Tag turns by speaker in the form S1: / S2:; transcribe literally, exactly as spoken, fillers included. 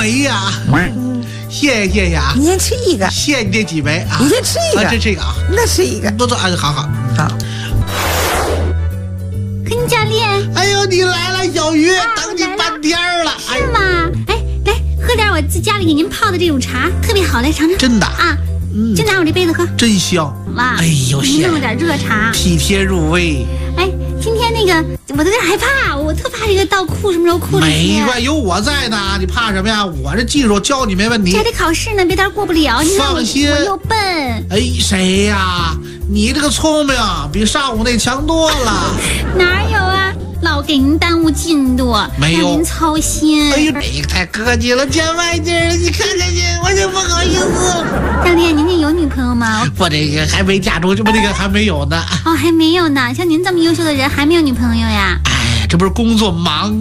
S1: 没呀。谢谢呀，
S2: 你先吃一个，
S1: 谢谢你这几杯啊，
S2: 你先吃一个，
S1: 啊、这这个啊，
S2: 那吃一个，
S1: 都都啊，好好
S2: 好。
S3: 坤教练，
S1: 哎呦，你来了，小鱼，
S3: 啊、
S1: 等你半天了，
S3: 是吗？哎，来喝点我自家里给您泡的这种茶，特别好，来尝尝。
S1: 真的
S3: 啊，
S1: 嗯，
S3: 就拿我这杯子喝，
S1: 真香。
S3: 哇，
S1: 哎呦，
S3: 您弄点热茶，
S1: 体贴入微。
S3: 哎，今天那个我都有点害怕，我特怕这个倒裤什么时候裤子
S1: 没关系，有我在呢，你怕什么呀？我这技术教你没问题。
S3: 这还得考试呢，别到时候过不了。你
S1: 放心，
S3: 我又笨。
S1: 哎，谁呀？你这个聪明比上午那强多了。
S3: 哪有啊？老给您耽误进度，
S1: 没有
S3: 让您操心。
S1: 哎呦，你太客气了，见外地了，你看看去，我就不好意思。
S3: 教练，您这有女朋友吗？
S1: 我这个还没嫁出去，我这个还没有呢。
S3: 哦，还没有呢。像您这么优秀的人，还没有女朋友呀？
S1: 哎，这不是工作忙